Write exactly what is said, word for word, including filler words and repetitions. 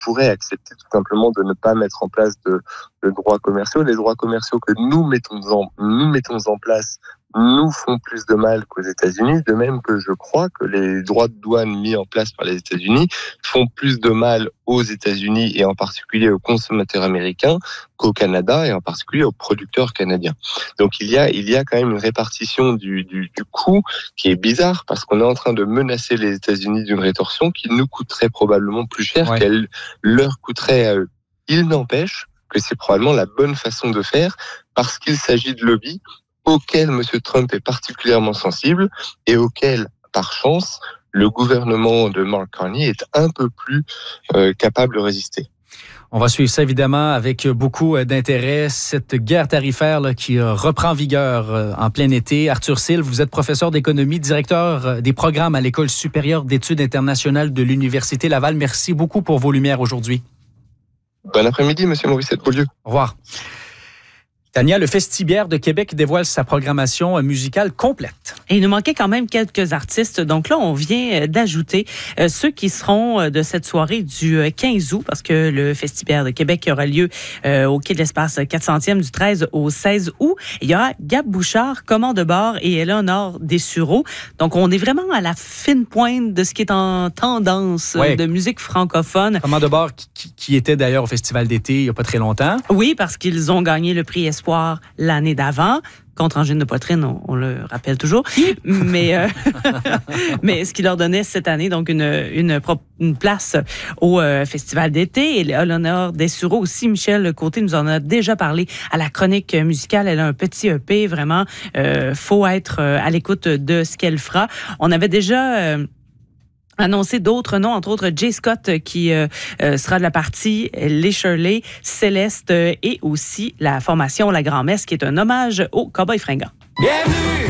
pourrait accepter tout simplement de ne pas mettre en place de, de droits commerciaux. Les droits commerciaux que nous mettons en, nous mettons en place nous font plus de mal qu'aux États-Unis, de même que je crois que les droits de douane mis en place par les États-Unis font plus de mal aux États-Unis et en particulier aux consommateurs américains qu'au Canada et en particulier aux producteurs canadiens. Donc il y a, il y a quand même une répartition du, du, du coût qui est bizarre parce qu'on est en train de menacer les États-Unis d'une rétorsion qui nous coûterait probablement plus cher ouais. qu'elle leur coûterait à eux. Il n'empêche que c'est probablement la bonne façon de faire parce qu'il s'agit de lobbies auquel M. Trump est particulièrement sensible et auquel, par chance, le gouvernement de Mark Carney est un peu plus euh, capable de résister. On va suivre ça évidemment avec beaucoup d'intérêt, cette guerre tarifaire là, qui reprend vigueur en plein été. Arthur Silve, vous êtes professeur d'économie, directeur des programmes à l'École supérieure d'études internationales de l'Université Laval. Merci beaucoup pour vos lumières aujourd'hui. Bon après-midi, M. Morissette-Beaulieu. Au revoir. Tania, le Festibiaire de Québec dévoile sa programmation musicale complète. Et il nous manquait quand même quelques artistes. Donc là, on vient d'ajouter euh, ceux qui seront de cette soirée du quinze août, parce que le Festibiaire de Québec aura lieu euh, au Quai de l'Espace quatre centième du treize au seize août. Il y aura Gab Bouchard, Commande de bord et Éléonore Dessureau. Donc, on est vraiment à la fine pointe de ce qui est en tendance ouais. de musique francophone. Commande de bord qui, qui était d'ailleurs au Festival d'été il n'y a pas très longtemps. Oui, parce qu'ils ont gagné le prix Espoir l'année d'avant. Contre angine de poitrine, on, on le rappelle toujours. mais, euh, mais ce qui leur donnait cette année, donc une, une, une place au euh, Festival d'été. Et Éléonore Dessureau aussi, Michel Côté nous en a déjà parlé à la chronique musicale. Elle a un petit E P, vraiment. Euh, faut être euh, à l'écoute de ce qu'elle fera. On avait déjà... Euh, annoncer d'autres noms, entre autres Jay Scott qui euh, euh, sera de la partie, Les Shirley, Céleste euh, et aussi la formation La Grand-Messe qui est un hommage aux Cowboys fringants. Bienvenue